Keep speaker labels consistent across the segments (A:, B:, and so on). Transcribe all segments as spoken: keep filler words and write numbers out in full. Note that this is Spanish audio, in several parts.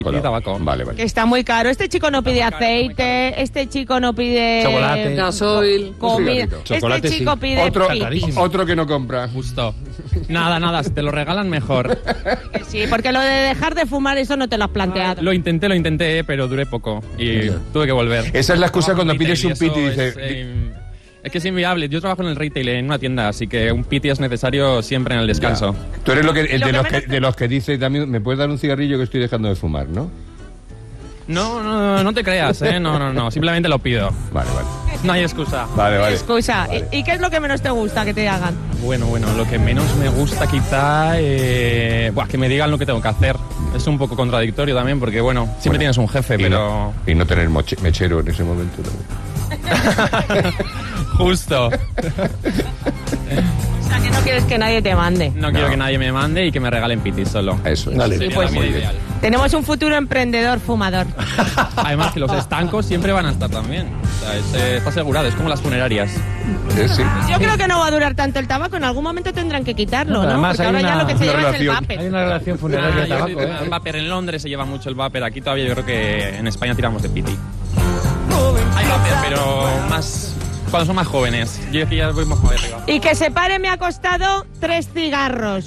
A: Y tabaco.
B: Vale, vale.
C: Que está muy caro. Este chico no pide aceite, este chico no pide...
D: Chocolate.
E: Gasoil.
C: Comida.
B: Chocolate,
C: Este chico
B: sí.
C: pide...
B: Otro,
C: pitis.
B: otro que no compra.
A: Justo. Nada, nada, si te lo regalan mejor.
C: Que sí, porque lo de dejar de fumar, eso no te lo has planteado.
A: Lo intenté, lo intenté, pero duré poco. Y tuve que volver.
B: Esa es la excusa cuando
A: Retail,
B: pides un
A: y eso
B: piti y dices...
A: Es, eh, es que es inviable. Yo trabajo en el retail, en una tienda, así que un piti es necesario siempre en el descanso.
B: Ya. Tú eres lo que, el
C: Lo
B: de,
C: que
B: los que,
C: menos te-
B: de los que dice también, ¿me puedes dar un cigarrillo que estoy dejando de fumar, no?
A: No, no, no te creas, ¿eh? No, no, no. Simplemente lo pido.
B: Vale, vale.
A: No hay excusa.
B: Vale, vale.
C: Excusa.
B: Vale.
C: ¿Y, ¿Y qué es lo que menos te gusta que te hagan?
A: Bueno, bueno, lo que menos me gusta quizá... Eh, buah, que me digan lo que tengo que hacer. Es un poco contradictorio también porque, bueno, siempre
B: Bueno,
A: tienes un jefe,
B: y
A: pero...
B: No, y no tener moche- mechero en ese momento también.
A: Justo.
C: O sea, que no quieres que nadie te mande.
A: No,
B: No.
A: quiero que nadie me mande y que me regalen pitis solo.
B: Eso es.
D: Dale.
A: Sería
C: pues
A: la vida
C: sí.
A: ideal.
C: Tenemos un futuro emprendedor fumador.
A: Además que los estancos siempre van a estar también. O sea, es, eh, está asegurado, es como las funerarias.
B: Eh, sí.
C: Yo creo que no va a durar tanto el tabaco, en algún momento tendrán que quitarlo, ¿no?
D: Además,
C: Porque
D: hay
C: ahora ya
D: una-
C: lo que se
B: una
C: lleva es el
B: relación.
D: Hay
C: vapor.
D: una relación funeraria de
A: Ah, yo
D: tabaco,
A: sí,
D: ¿eh?
A: el vapor en Londres se lleva mucho el vapor. Aquí todavía yo creo que en España tiramos de piti. Hay vapor, pero más... Cuando son más jóvenes. Yo aquí ya voy más para arriba.
C: Y que se pare me ha costado tres cigarros.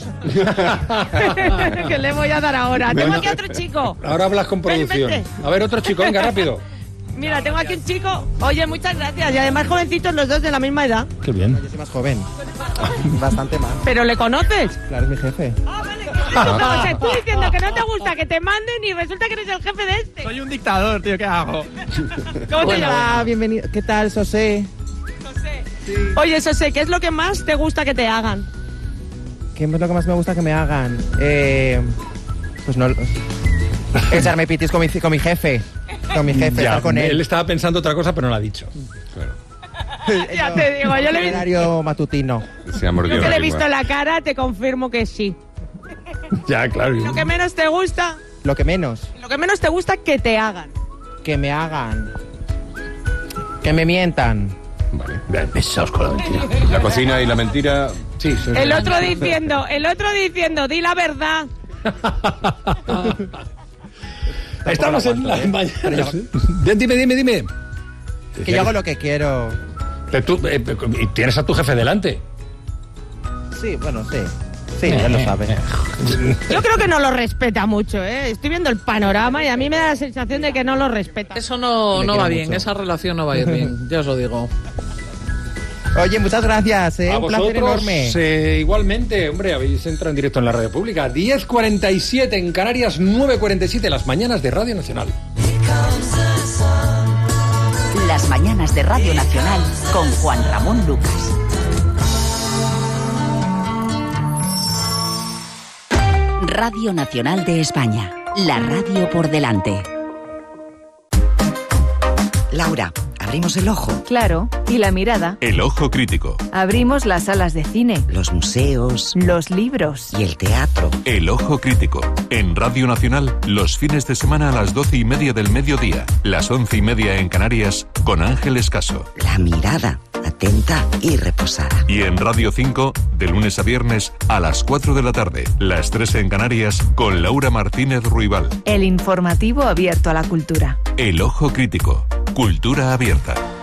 C: Que le voy a dar ahora. Tengo aquí otro chico.
D: Ahora hablas con
C: Ven,
D: producción.
C: vente.
D: A ver, otro chico, venga, rápido.
C: Mira, tengo aquí un chico. Oye, muchas gracias. Y además jovencitos los dos de la misma edad.
D: Qué bien.
F: Yo soy más joven. Bastante más.
C: ¿Pero le conoces?
F: Claro, es mi jefe.
C: Ah, vale. O sea, tú diciendo que no te gusta que te manden y resulta que eres el jefe de este.
A: Soy un dictador, tío, ¿qué hago?
C: ¿Cómo te llamas?
F: Hola, bienvenido. ¿Qué tal, José?
C: Oye, José, ¿qué es lo que más te gusta que te hagan?
F: ¿Qué es lo que más me gusta que me hagan? Eh, pues no... Echarme pitis con mi, con mi jefe. Con mi jefe,
D: Ya,
F: estar con él.
D: él estaba pensando otra cosa, pero no lo ha dicho.
C: Ya te digo, yo le, he-
F: Horario matutino.
B: Se ha mordido
C: yo que
B: la
C: le he
B: lengua.
C: visto la cara, te confirmo que sí.
D: Ya, claro.
C: Lo que menos te gusta,
F: Lo que menos,
C: lo que menos te gusta que te hagan.
F: que me hagan. Que me mientan.
B: Vale.
D: Bien, pesados con la mentira.
B: La cocina y la mentira...
D: Sí, sí.
C: El otro diciendo, el otro diciendo, di la verdad.
D: Estamos en la mañana. Dime, dime, dime.
F: Que yo hago lo que quiero.
D: Pero tú, eh, y tienes a tu jefe delante.
F: Sí, bueno, sí. Sí, ya lo sabes.
C: Yo creo que no lo respeta mucho, ¿eh? Estoy viendo el panorama y a mí me da la sensación de que no lo respeta.
E: Eso no,
F: Le
E: no
F: quiero
E: va bien,
F: mucho.
E: esa relación no va a ir bien, ya os lo digo.
F: Oye, muchas gracias, ¿eh?
D: A
F: Un placer
D: vosotros,
F: enorme.
D: eh, igualmente, hombre, habéis entrado en directo en la radio pública. diez cuarenta y siete en Canarias, nueve cuarenta y siete las mañanas de Radio Nacional.
G: Las mañanas de Radio Nacional con Juan Ramón Lucas. Radio Nacional de España. La radio por delante.
H: Laura, abrimos el ojo.
I: Claro, y la mirada.
J: El ojo crítico.
I: Abrimos las salas de cine,
H: Los museos
I: los libros.
H: y el teatro.
J: El ojo crítico. En Radio Nacional, los fines de semana a las doce y media del mediodía, las once y media en Canarias, con Ángel Escaso.
H: La mirada, atenta y reposada.
J: Y en Radio cinco, de lunes a viernes, a las cuatro de la tarde, las tres en Canarias, con Laura Martínez Ruibal.
I: El informativo abierto a la cultura.
J: El ojo crítico. Cultura abierta.